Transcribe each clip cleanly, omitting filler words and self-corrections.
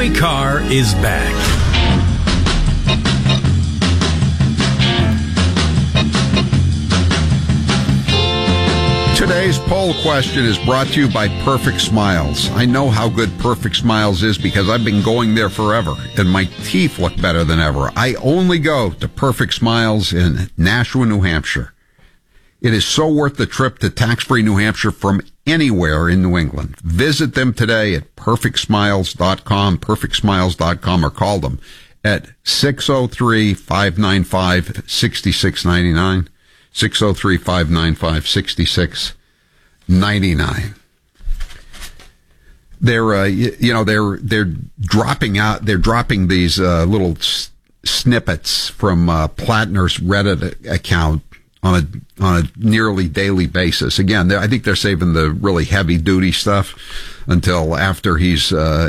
Howie Carr is back. Today's poll question is brought to you by Perfect Smiles. I know how good Perfect Smiles is because I've been going there forever, and my teeth look better than ever. I only go to Perfect Smiles in Nashua, New Hampshire. It is so worth the trip to tax-free New Hampshire from anywhere in New England. Visit them today at perfectsmiles.com, perfectsmiles.com, or call them at 603-595-6699. 603-595-6699. They're dropping these little snippets from Plattner's Reddit account on a nearly daily basis. Again, I think they're saving the really heavy duty stuff until after he's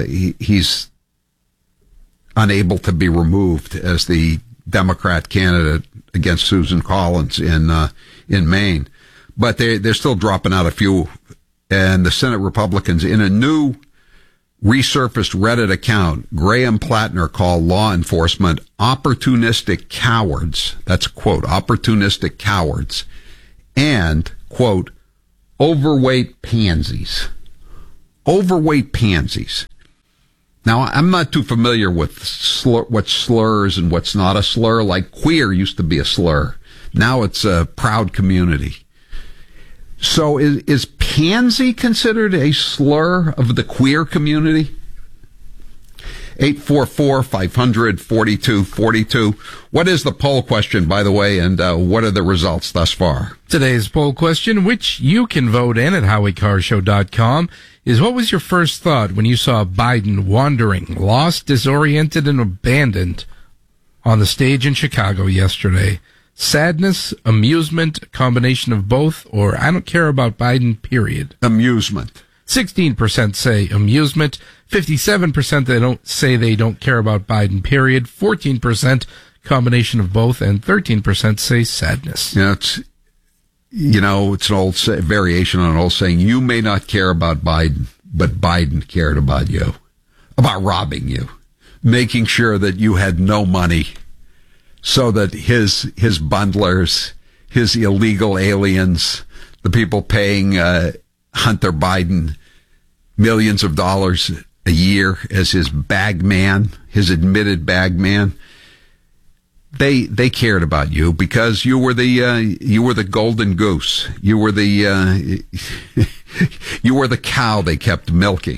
unable to be removed as the Democrat candidate against Susan Collins in Maine. But they're still dropping out a few. And the Senate Republicans, in a new resurfaced Reddit account, Graham Plattner called law enforcement opportunistic cowards. That's a quote, opportunistic cowards. And, quote, overweight pansies. Overweight pansies. Now, I'm not too familiar with what's slurs and what's not a slur. Like queer used to be a slur. Now it's a proud community. So is pansy considered a slur of the queer community? 844-500-4242. What is the poll question, by the way, and what are the results thus far? Today's poll question, which you can vote in at HowieCarrShow.com, is what was your first thought when you saw Biden wandering, lost, disoriented, and abandoned on the stage in Chicago yesterday? Sadness, amusement, a combination of both, or I don't care about Biden, period? Amusement. 16% say amusement, 57% they don't care about Biden, period, 14% combination of both, and 13% say sadness. Yeah, it's an old variation on an old saying, you may not care about Biden, but Biden cared about you, about robbing you, making sure that you had no money so that his bundlers, his illegal aliens, the people paying Hunter Biden millions of dollars a year as his bag man, his admitted bag man, they cared about you because you were the golden goose. You were the cow they kept milking.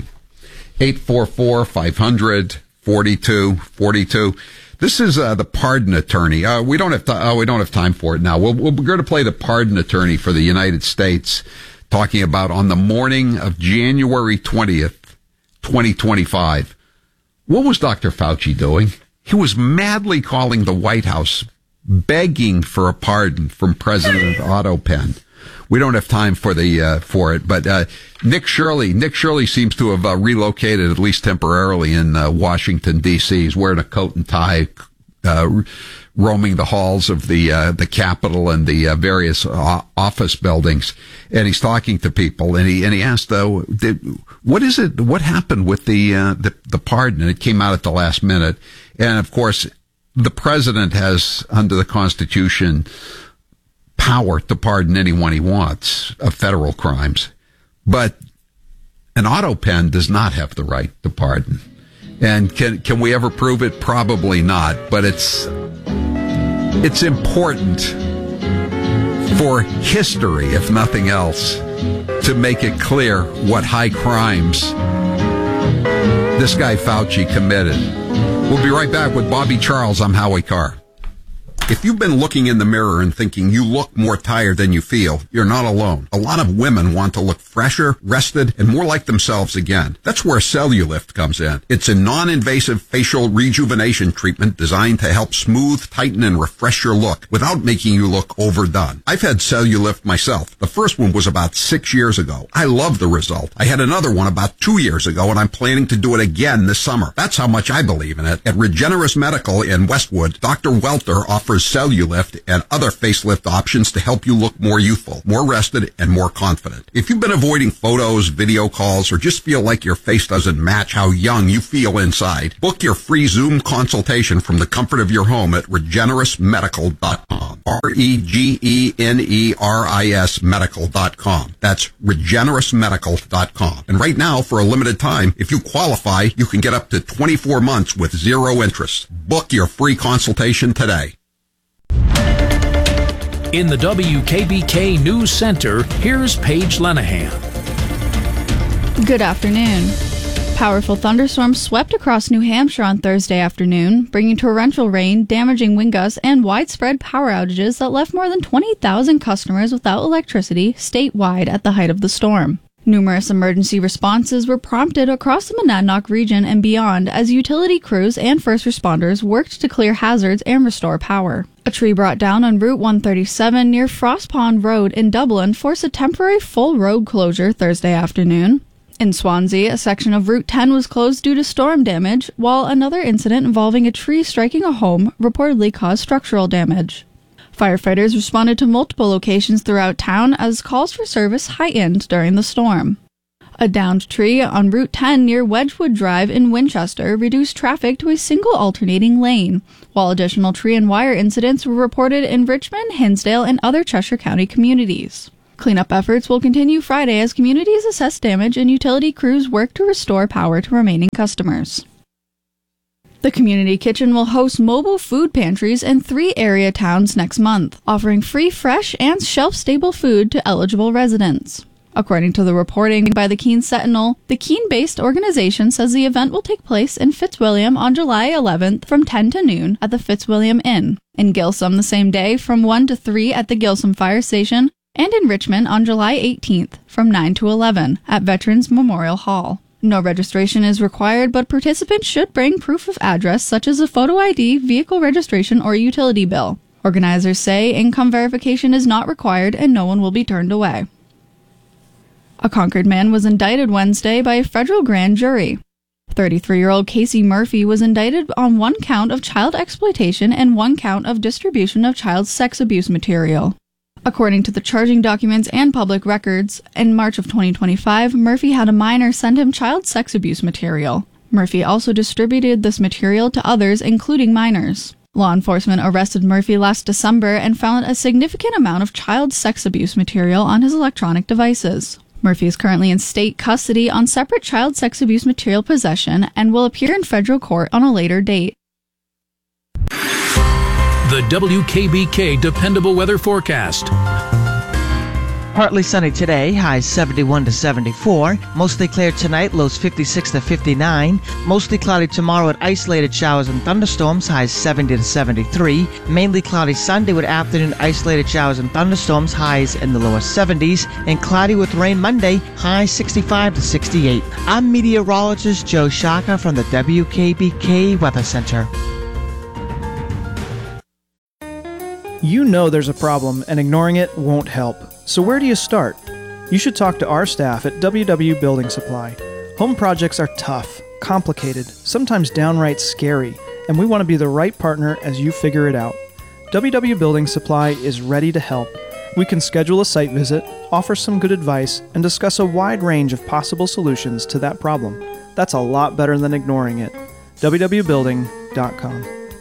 844-500-4242. This is the pardon attorney. We don't have time for it now. We're going to play the pardon attorney for the United States, talking about on the morning of January 20th, 2025. What was Dr. Fauci doing? He was madly calling the White House, begging for a pardon from President Otto Penn. We don't have time for it, but Nick Shirley seems to have relocated, at least temporarily, in Washington, D.C. He's wearing a coat and tie, roaming the halls of the Capitol and the various office buildings, and he's talking to people. And he asked, "What is it? What happened with the pardon?" And it came out at the last minute. And of course, the president has, under the Constitution, power to pardon anyone he wants of federal crimes, but an Otto Penn does not have the right to pardon. And can we ever prove it? Probably not. But it's important for history, if nothing else, to make it clear what high crimes this guy Fauci committed. We'll be right back with Bobby Charles. I'm Howie Carr. If you've been looking in the mirror and thinking you look more tired than you feel, you're not alone. A lot of women want to look fresher, rested, and more like themselves again. That's where Cellulift comes in. It's a non-invasive facial rejuvenation treatment designed to help smooth, tighten, and refresh your look without making you look overdone. I've had Cellulift myself. The first one was about 6 years ago. I love the result. I had another one about 2 years ago, and I'm planning to do it again this summer. That's how much I believe in it. At Regenerous Medical in Westwood, Dr. Welter offers offers Cellulift and other facelift options to help you look more youthful, more rested, and more confident. If you've been avoiding photos, video calls, or just feel like your face doesn't match how young you feel inside, book your free Zoom consultation from the comfort of your home at regenerusmedical.com. REGENERIS medical.com. That's regenerusmedical.com. And right now, for a limited time, if you qualify, you can get up to 24 months with zero interest. Book your free consultation today. In the WKBK News Center, here's Paige Lenahan. Good afternoon. Powerful thunderstorms swept across New Hampshire on Thursday afternoon, bringing torrential rain, damaging wind gusts, and widespread power outages that left more than 20,000 customers without electricity statewide at the height of the storm. Numerous emergency responses were prompted across the Monadnock region and beyond as utility crews and first responders worked to clear hazards and restore power. A tree brought down on Route 137 near Frost Pond Road in Dublin forced a temporary full road closure Thursday afternoon. In Swansea, a section of Route 10 was closed due to storm damage, while another incident involving a tree striking a home reportedly caused structural damage. Firefighters responded to multiple locations throughout town as calls for service heightened during the storm. A downed tree on Route 10 near Wedgwood Drive in Winchester reduced traffic to a single alternating lane, while additional tree and wire incidents were reported in Richmond, Hinsdale, and other Cheshire County communities. Cleanup efforts will continue Friday as communities assess damage and utility crews work to restore power to remaining customers. The community kitchen will host mobile food pantries in 3 area towns next month, offering free fresh and shelf-stable food to eligible residents. According to the reporting by the Keene Sentinel, the Keene-based organization says the event will take place in Fitzwilliam on July 11th from 10 to noon at the Fitzwilliam Inn, in Gilsum the same day from 1 to 3 at the Gilsum Fire Station, and in Richmond on July 18th from 9 to 11 at Veterans Memorial Hall. No registration is required, but participants should bring proof of address such as a photo ID, vehicle registration, or utility bill. Organizers say income verification is not required and no one will be turned away. A Concord man was indicted Wednesday by a federal grand jury. 33-year-old Casey Murphy was indicted on 1 count of child exploitation and 1 count of distribution of child sex abuse material. According to the charging documents and public records, in March of 2025, Murphy had a minor send him child sex abuse material. Murphy also distributed this material to others, including minors. Law enforcement arrested Murphy last December and found a significant amount of child sex abuse material on his electronic devices. Murphy is currently in state custody on separate child sex abuse material possession and will appear in federal court on a later date. The WKBK Dependable Weather Forecast. Partly sunny today, highs 71 to 74. Mostly clear tonight, lows 56 to 59. Mostly cloudy tomorrow with isolated showers and thunderstorms, highs 70 to 73. Mainly cloudy Sunday with afternoon isolated showers and thunderstorms, highs in the lower 70s. And cloudy with rain Monday, highs 65 to 68. I'm meteorologist Joe Shaka from the WKBK Weather Center. You know there's a problem, and ignoring it won't help. So where do you start? You should talk to our staff at WW Building Supply. Home projects are tough, complicated, sometimes downright scary, and we want to be the right partner as you figure it out. WW Building Supply is ready to help. We can schedule a site visit, offer some good advice, and discuss a wide range of possible solutions to that problem. That's a lot better than ignoring it. www.building.com.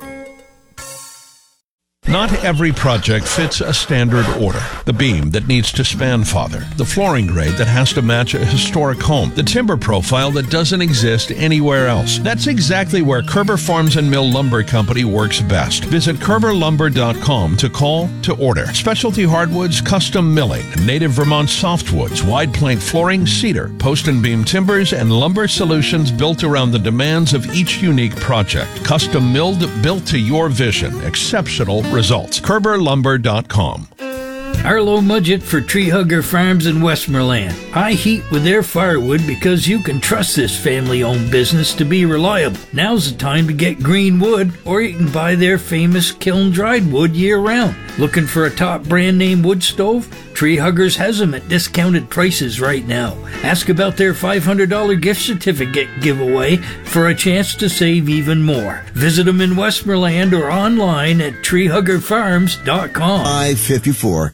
Not every project fits a standard order. The beam that needs to span farther, the flooring grade that has to match a historic home, the timber profile that doesn't exist anywhere else. That's exactly where Kerber Farms and Mill Lumber Company works best. Visit KerberLumber.com to call to order. Specialty hardwoods, custom milling, native Vermont softwoods, wide plank flooring, cedar, post and beam timbers, and lumber solutions built around the demands of each unique project. Custom milled, built to your vision. Exceptional results. KerberLumber.com. Arlo Mudgett for Tree Hugger Farms in Westmoreland. High heat with their firewood because you can trust this family-owned business to be reliable. Now's the time to get green wood, or you can buy their famous kiln-dried wood year-round. Looking for a top brand name wood stove? Tree Huggers has them at discounted prices right now. Ask about their $500 gift certificate giveaway for a chance to save even more. Visit them in Westmoreland or online at treehuggerfarms.com. I-54.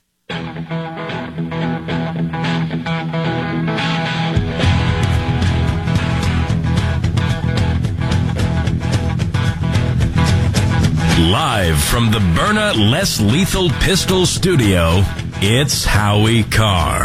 Live from the Byrna Less Lethal Pistol Studio, it's Howie Carr.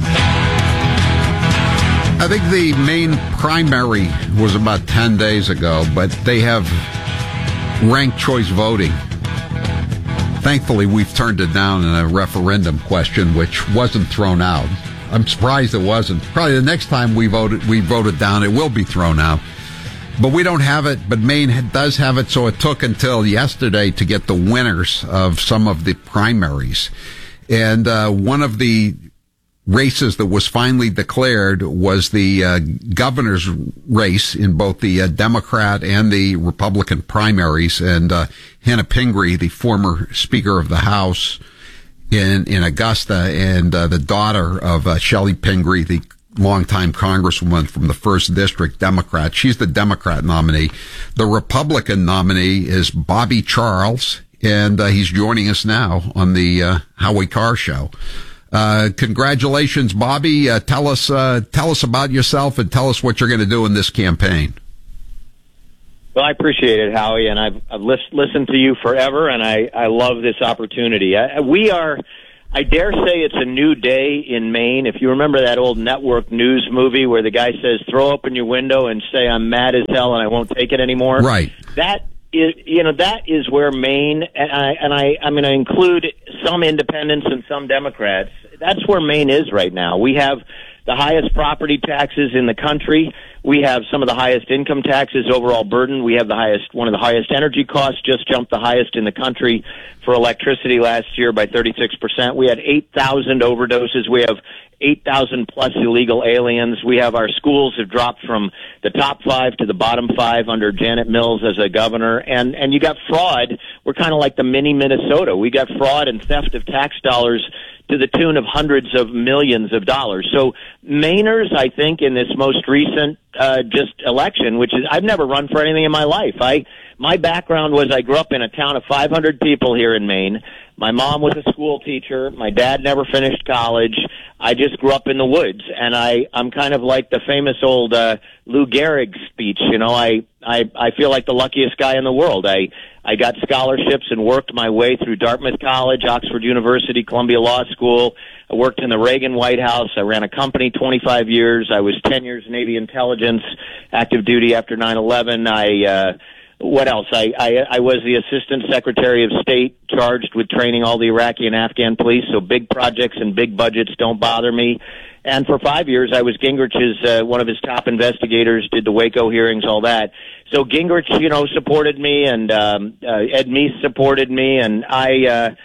I think the Maine primary was about 10 days ago, but they have ranked choice voting. Thankfully, we've turned it down in a referendum question, which wasn't thrown out. I'm surprised it wasn't. Probably the next time we voted down, it will be thrown out. But we don't have it, but Maine does have it, so it took until yesterday to get the winners of some of the primaries. And one of the races that was finally declared was the governor's race in both the Democrat and the Republican primaries. And Hannah Pingree, the former Speaker of the House in Augusta, and the daughter of Shelley Pingree, the longtime congresswoman from the 1st District, Democrat. She's the Democrat nominee. The Republican nominee is Bobby Charles, and he's joining us now on the Howie Carr Show. Congratulations, Bobby. Tell us about yourself and tell us what you're going to do in this campaign. Well, I appreciate it, Howie, and I've listened to you forever, and I love this opportunity. I dare say it's a new day in Maine. If you remember that old network news movie where the guy says, throw open your window and say, I'm mad as hell and I won't take it anymore. Right. That is where Maine, and I'm going to include some independents and some Democrats. That's where Maine is right now. We have the highest property taxes in the country. We have some of the highest income taxes, overall burden. We have one of the highest energy costs, just jumped the highest in the country for electricity last year by 36%. We had 8,000 overdoses. We have 8,000 plus illegal aliens. We have our schools have dropped from the top 5 to the bottom 5 under Janet Mills as a governor. And you got fraud. We're kind of like the mini Minnesota. We got fraud and theft of tax dollars to the tune of hundreds of millions of dollars. So Mainers, I think, in this most recent just election, which is, I've never run for anything in my life. My background was I grew up in a town of 500 people here in Maine. My mom was a school teacher. My dad never finished college. I just grew up in the woods, and I'm kind of like the famous old Lou Gehrig speech. You know, I feel like the luckiest guy in the world. I got scholarships and worked my way through Dartmouth College, Oxford University, Columbia Law School. I worked in the Reagan White House. I ran a company 25 years. I was 10 years Navy intelligence, active duty after 9/11. What else? I was the Assistant Secretary of State charged with training all the Iraqi and Afghan police, so big projects and big budgets don't bother me. And for 5 years, I was Gingrich's, one of his top investigators, did the Waco hearings, all that. So Gingrich, supported me, and Ed Meese supported me, and I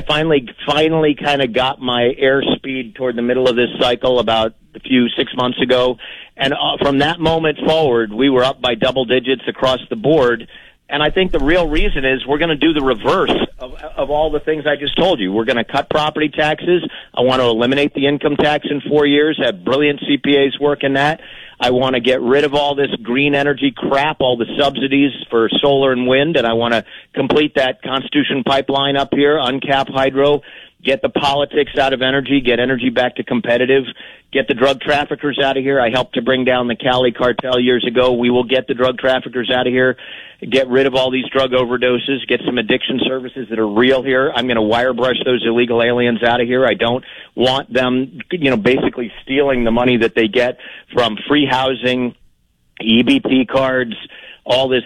finally kind of got my airspeed toward the middle of this cycle about 6 months ago. And from that moment forward, we were up by double digits across the board. And I think the real reason is we're going to do the reverse of all the things I just told you. We're going to cut property taxes. I want to eliminate the income tax in 4 years, have brilliant CPAs working that. I want to get rid of all this green energy crap, all the subsidies for solar and wind, and I want to complete that Constitution pipeline up here, uncap hydro, get the politics out of energy, get energy back to competitive, get the drug traffickers out of here. I helped to bring down the Cali cartel years ago. We will get the drug traffickers out of here, get rid of all these drug overdoses, get some addiction services that are real here. I'm going to wire brush those illegal aliens out of here. I don't want them, basically stealing the money that they get from free housing, EBT cards, all this,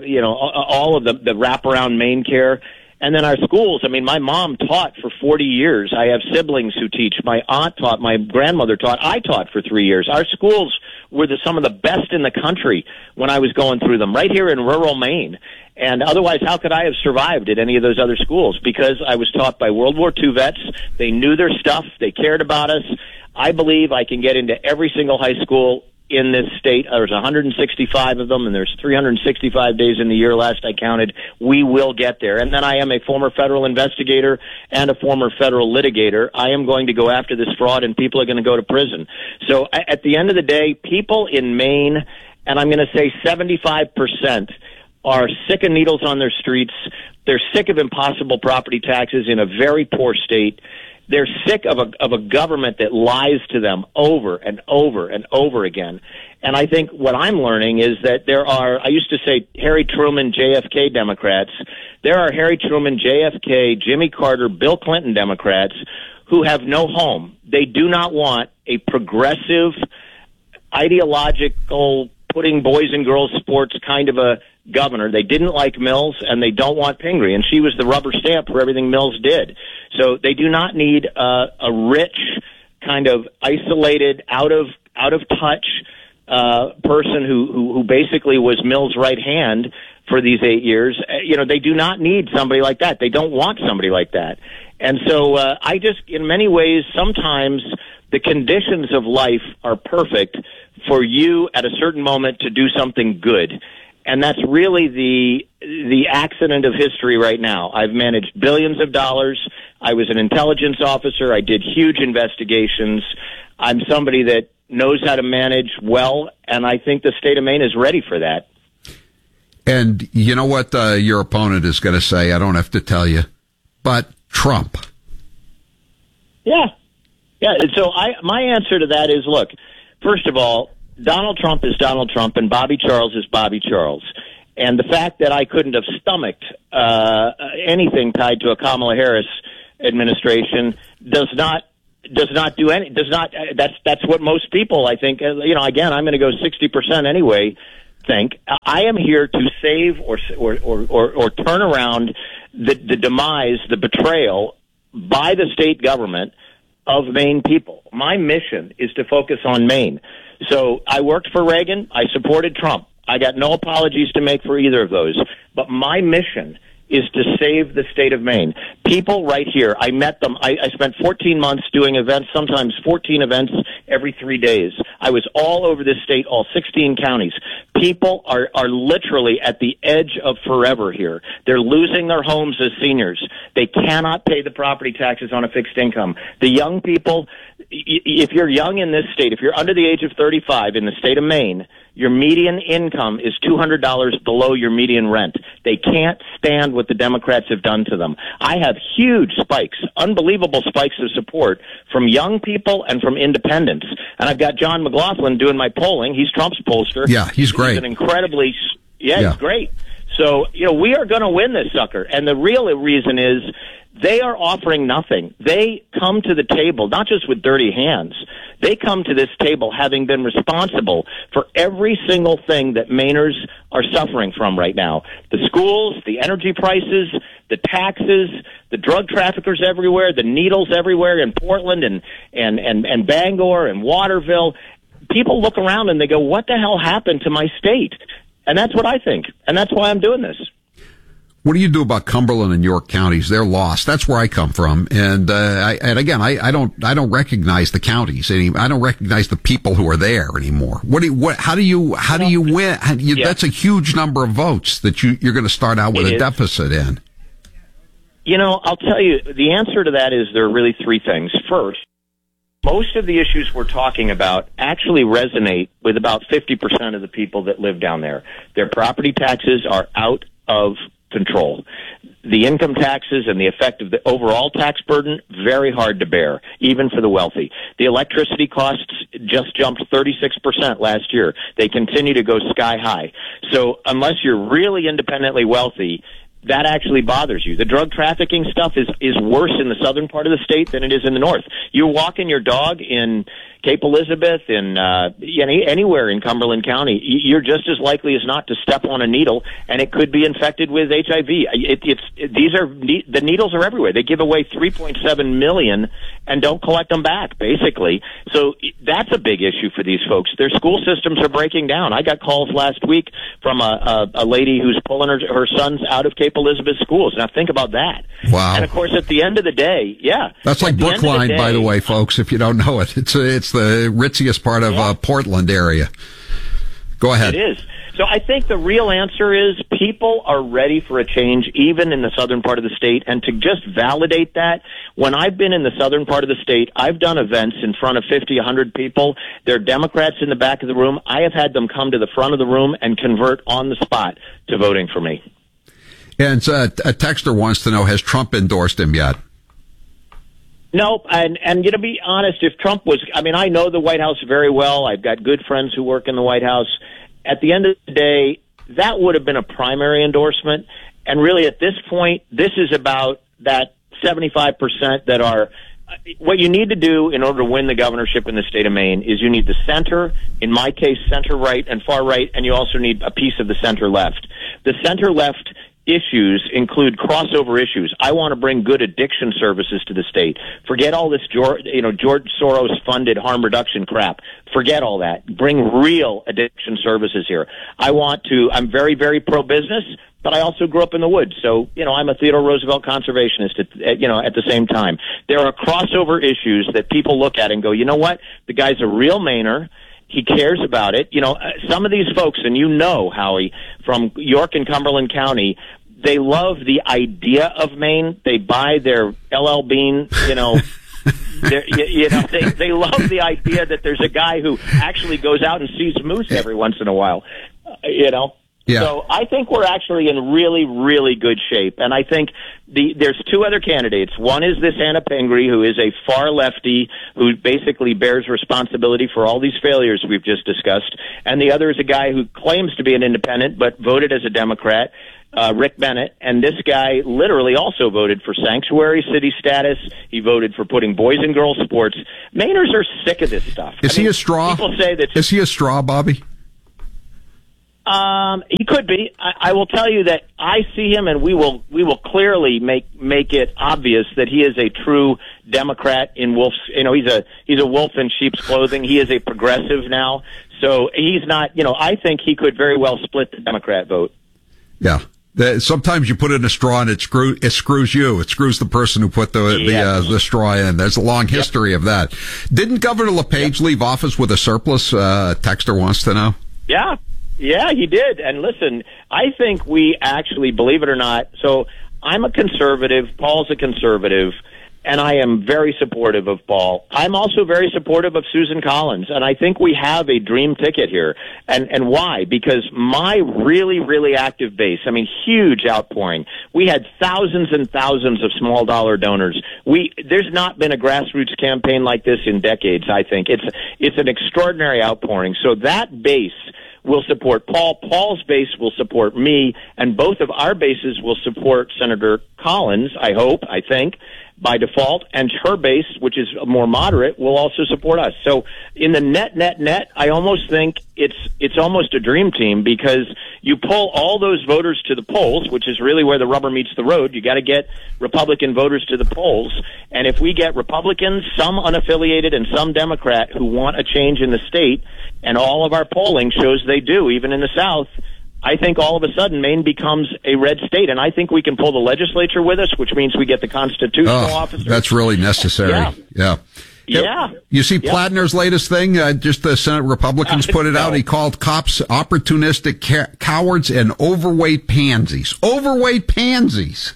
all of the wraparound Maine care. And then our schools, my mom taught for 40 years. I have siblings who teach. My aunt taught. My grandmother taught. I taught for 3 years. Our schools were some of the best in the country when I was going through them, right here in rural Maine. And otherwise, how could I have survived at any of those other schools? Because I was taught by World War II vets. They knew their stuff. They cared about us. I believe I can get into every single high school in this state. There's 165 of them, and there's 365 days in the year last I counted. We will get there. And then I am a former federal investigator and a former federal litigator. I am going to go after this fraud, and people are going to go to prison. So at the end of the day, people in Maine, and I'm going to say 75%, are sick of needles on their streets. They're sick of impossible property taxes in a very poor state. They're sick of a government that lies to them over and over and over again. And I think what I'm learning is that there are, I used to say Harry Truman, JFK Democrats. There are Harry Truman, JFK, Jimmy Carter, Bill Clinton Democrats who have no home. They do not want a progressive, ideological, putting boys and girls sports kind of a governor. They didn't like Mills, and they don't want Pingree, and she was the rubber stamp for everything Mills did. So they do not need a rich, kind of isolated, out of touch person who basically was Mills' right hand for these 8 years. They do not need somebody like that. They don't want somebody like that. And so I just, in many ways, sometimes the conditions of life are perfect for you at a certain moment to do something good. And that's really the accident of history right now. I've managed billions of dollars. I was an intelligence officer. I did huge investigations. I'm somebody that knows how to manage well, and I think the state of Maine is ready for that. And you know what your opponent is going to say? I don't have to tell you. But Trump. Yeah. And so my answer to that is, look, first of all, Donald Trump is Donald Trump, and Bobby Charles is Bobby Charles. And the fact that I couldn't have stomached anything tied to a Kamala Harris administration does not do any. That's what most people, I think. Again, I'm going to go 60% anyway. Think I am here to save or turn around the demise, the betrayal by the state government of Maine people. My mission is to focus on Maine. So I worked for Reagan. I supported Trump. I got no apologies to make for either of those. But my mission is to save the state of Maine. People right here, I met them. I spent 14 months doing events, sometimes 14 events every 3 days. I was all over this state, all 16 counties. People are literally at the edge of forever here. They're losing their homes as seniors. They cannot pay the property taxes on a fixed income. The young people, if you're young in this state, if you're under the age of 35 in the state of Maine, your median income is $200 below your median rent. They can't stand what the Democrats have done to them. I have huge spikes, unbelievable spikes of support from young people and from independents. And I've got John McLaughlin doing my polling. He's Trump's pollster. Yeah, he's great. He's an incredibly, he's great. So, we are going to win this sucker. And the real reason is they are offering nothing. They come to the table, not just with dirty hands. They come to this table having been responsible for every single thing that Mainers are suffering from right now. The schools, the energy prices, the taxes, the drug traffickers everywhere, the needles everywhere in Portland and Bangor and Waterville. People look around and they go, what the hell happened to my state? And that's what I think. And that's why I'm doing this. What do you do about Cumberland and York counties? They're lost. That's where I come from. And I don't recognize the counties anymore. I don't recognize the people who are there anymore. How do you win? That's a huge number of votes that you're going to start out with a deficit in. I'll tell you, the answer to that is there are really three things. First, most of the issues we're talking about actually resonate with about 50% of the people that live down there. Their property taxes are out of control. The income taxes and the effect of the overall tax burden, very hard to bear, even for the wealthy. The electricity costs just jumped 36% last year. They continue to go sky high. So unless you're really independently wealthy, that actually bothers you. The drug trafficking stuff is worse in the southern part of the state than it is in the north. You're walking your dog in Cape Elizabeth, in anywhere in Cumberland County, you're just as likely as not to step on a needle, and it could be infected with HIV. The needles are everywhere. They give away 3.7 million and don't collect them back, basically. So that's a big issue for these folks. Their school systems are breaking down. I got calls last week from a lady who's pulling her sons out of Cape Elizabeth schools. Now think about that. Wow. And of course, at the end of the day, that's like Brookline, by the way, folks. If you don't know it, it's the ritziest part of Portland area. Go ahead. It is. So I think the real answer is people are ready for a change, even in the southern part of the state. And to just validate that, when I've been in the southern part of the state, I've done events in front of 50, 100 people. There are Democrats in the back of the room. I have had them come to the front of the room and convert on the spot to voting for me. And a texter wants to know, has Trump endorsed him yet? No, and to be honest, if Trump was, I mean, I know the White House very well. I've got good friends who work in the White House. At the end of the day, that would have been a primary endorsement. And really, at this point, this is about that 75% that are, what you need to do in order to win the governorship in the state of Maine is you need the center, in my case, center right and far right, and you also need a piece of the center left. The center left issues include crossover issues. I want to bring good addiction services to the state. Forget all this George Soros funded harm reduction crap. Forget all that. Bring real addiction services here. I'm very, very pro-business, but I also grew up in the woods. So, I'm a Theodore Roosevelt conservationist at the same time. There are crossover issues that people look at and go, you know what? The guy's a real Mainer. He cares about it. Some of these folks, and Howie, from York and Cumberland County, they love the idea of Maine. They buy their LL Bean, they love the idea that there's a guy who actually goes out and sees moose every once in a while, Yeah. So I think we're actually in really, really good shape. And I think there's two other candidates. One is this Anna Pingree, who is a far lefty who basically bears responsibility for all these failures we've just discussed. And the other is a guy who claims to be an independent but voted as a Democrat, Rick Bennett. And this guy literally also voted for sanctuary city status. He voted for putting boys and girls sports. Mainers are sick of this stuff. Is he a straw? People say that. Is he a straw, Bobby? He could be. I will tell you that I see him, and we will clearly make it obvious that he is a true Democrat in wolf's. He's a wolf in sheep's clothing. He is a progressive now, so he's not. I think he could very well split the Democrat vote. Yeah. Sometimes you put in a straw and it screws you. It screws the person who put the straw in. There's a long history of that. Didn't Governor LePage leave office with a surplus? Texter wants to know. Yeah, he did. And listen, I think we actually, believe it or not, so I'm a conservative, Paul's a conservative, and I am very supportive of Paul. I'm also very supportive of Susan Collins, and I think we have a dream ticket here. And why? Because my really, really active base, huge outpouring. We had thousands and thousands of small dollar donors. There's not been a grassroots campaign like this in decades, I think. It's an extraordinary outpouring. So that base will support Paul. Paul's base will support me, and both of our bases will support Senator Collins, I think, by default, and her base, which is more moderate, will also support us. So in the net, I almost think it's almost a dream team, because you pull all those voters to the polls, which is really where the rubber meets the road. You got to get Republican voters to the polls. And if we get Republicans, some unaffiliated and some Democrat, who want a change in the state, and all of our polling shows they do, even in the South, I think all of a sudden Maine becomes a red state, and I think we can pull the legislature with us, which means we get the constitutional officers. That's really necessary. Yeah. You see Platner's latest thing? Just the Senate Republicans put it out. He called cops opportunistic cowards and overweight pansies. Overweight pansies.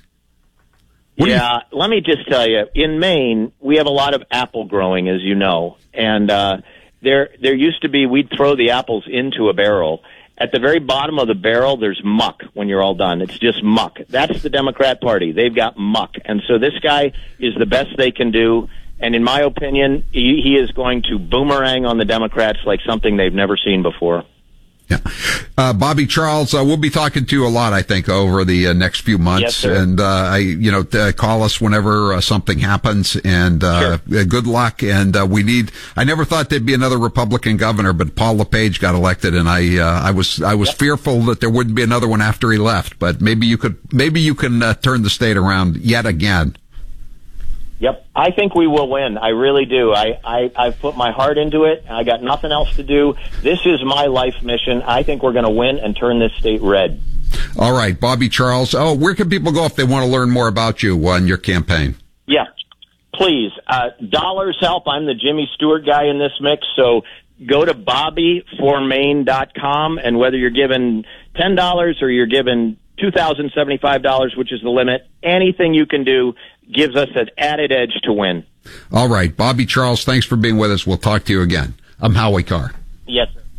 Let me just tell you, in Maine, we have a lot of apple growing, as you know, and there used to be, we'd throw the apples into a barrel. At the very bottom of the barrel, there's muck when you're all done. It's just muck. That's the Democrat Party. They've got muck. And so this guy is the best they can do. And in my opinion, he is going to boomerang on the Democrats like something they've never seen before. Yeah. Bobby Charles, we'll be talking to you a lot, I think, over the next few months. Yes, sir. And, call us whenever something happens, and, good luck. And, I never thought there'd be another Republican governor, but Paul LePage got elected, and I was fearful that there wouldn't be another one after he left, but maybe you can turn the state around yet again. Yep, I think we will win. I really do. I've put my heart into it. I got nothing else to do. This is my life mission. I think we're going to win and turn this state red. All right, Bobby Charles. Where can people go if they want to learn more about you and your campaign? Yeah. please, dollars help. I'm the Jimmy Stewart guy in this mix, so go to bobbyformaine.com, and whether you're given $10 or you're given $2,075, which is the limit, anything you can do gives us an added edge to win. All right, Bobby Charles, thanks for being with us. We'll talk to you again. I'm Howie Carr. Yes, sir.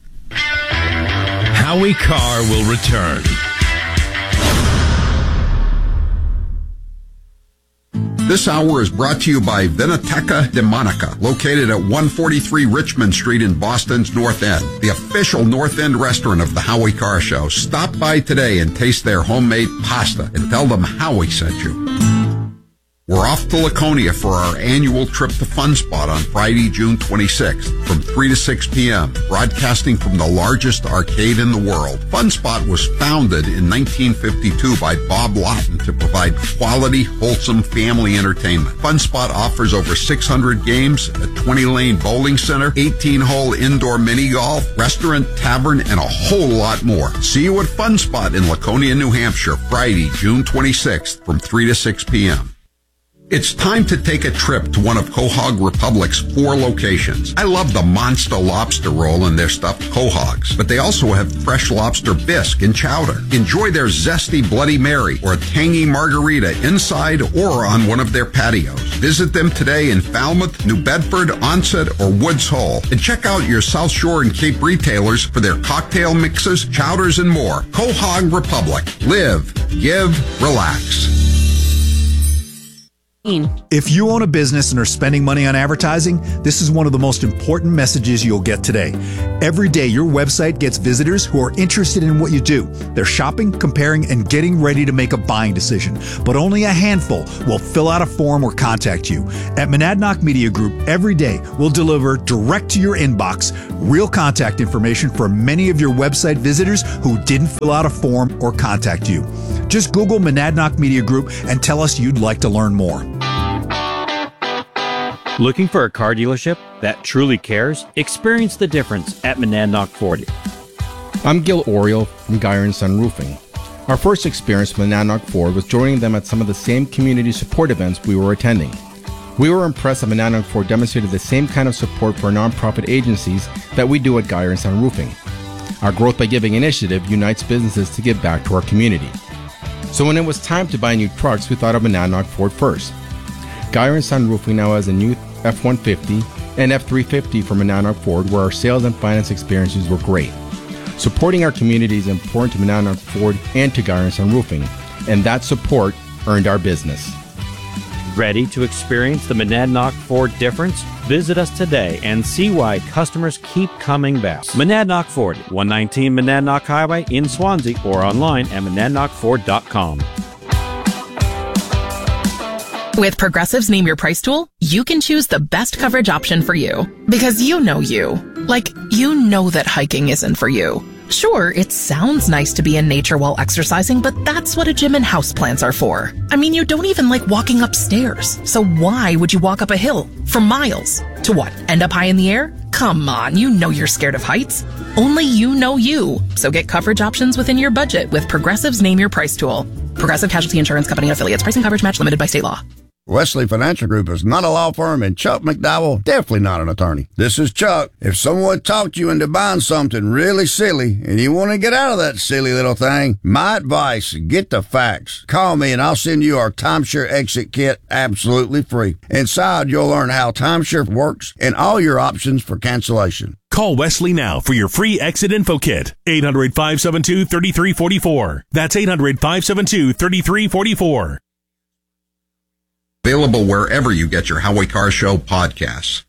Howie Carr will return. This hour is brought to you by Vinoteca de Monica, located at 143 Richmond Street in Boston's North End, the official North End restaurant of the Howie Carr Show. Stop by today and taste their homemade pasta and tell them Howie sent you. We're off to Laconia for our annual trip to Fun Spot on Friday, June 26th from 3 to 6 p.m., broadcasting from the largest arcade in the world. Fun Spot was founded in 1952 by Bob Lawton to provide quality, wholesome family entertainment. Fun Spot offers over 600 games, a 20-lane bowling center, 18-hole indoor mini golf, restaurant, tavern, and a whole lot more. See you at Fun Spot in Laconia, New Hampshire, Friday, June 26th from 3 to 6 p.m. It's time to take a trip to one of Quahog Republic's 4 locations. I love the Monster Lobster Roll and their stuffed quahogs, but they also have fresh lobster bisque and chowder. Enjoy their zesty Bloody Mary or tangy margarita inside or on one of their patios. Visit them today in Falmouth, New Bedford, Onset, or Woods Hole. And check out your South Shore and Cape retailers for their cocktail mixes, chowders, and more. Quahog Republic. Live, give, relax. If you own a business and are spending money on advertising, this is one of the most important messages you'll get today. Every day, your website gets visitors who are interested in what you do. They're shopping, comparing, and getting ready to make a buying decision. But only a handful will fill out a form or contact you. At Monadnock Media Group, every day, we'll deliver direct to your inbox real contact information for many of your website visitors who didn't fill out a form or contact you. Just Google Monadnock Media Group and tell us you'd like to learn more. Looking for a car dealership that truly cares? Experience the difference at Monadnock Ford. I'm Gil Oriole from Geyer & Son Roofing. Our first experience with Monadnock Ford was joining them at some of the same community support events we were attending. We were impressed that Monadnock Ford demonstrated the same kind of support for nonprofit agencies that we do at Geyer & Son Roofing. Our Growth by Giving initiative unites businesses to give back to our community. So when it was time to buy new trucks, we thought of Monadnock Ford first. Geyer & Son Roofing now has a new F-150 and F-350 from Monadnock Ford, where our sales and finance experiences were great. Supporting our community is important to Monadnock Ford and to Geyer & Son Roofing, and that support earned our business. Ready to experience the Monadnock Ford difference? Visit us today and see why customers keep coming back. Monadnock Ford, 119 Monadnock Highway in Swansea, or online at monadnockford.com. With Progressive's Name Your Price tool, you can choose the best coverage option for you. Because you know you. Like, you know that hiking isn't for you. Sure, it sounds nice to be in nature while exercising, but that's what a gym and houseplants are for. I mean, you don't even like walking upstairs. So why would you walk up a hill for miles? To what, end up high in the air? Come on, you know you're scared of heights. Only you know you. So get coverage options within your budget with Progressive's Name Your Price tool. Progressive Casualty Insurance Company and affiliates. Pricing coverage match limited by state law. Wesley Financial Group is not a law firm, and Chuck McDowell definitely not an attorney. This is Chuck. If someone talked you into buying something really silly and you want to get out of that silly little thing, my advice, get the facts. Call me and I'll send you our timeshare exit kit absolutely free. Inside, you'll learn how timeshare works and all your options for cancellation. Call Wesley now for your free exit info kit. 800-572-3344. That's 800-572-3344. Available wherever you get your Howie Carr Show podcasts.